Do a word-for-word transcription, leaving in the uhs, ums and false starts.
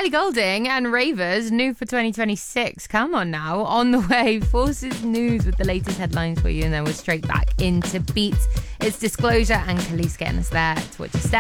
Ellie Goulding and Ravers, new for twenty twenty-six. Come on now. On the way, Forces News with the latest headlines for you, and then we're straight back into Beats. It's Disclosure and Khalees getting us there. It's what you step.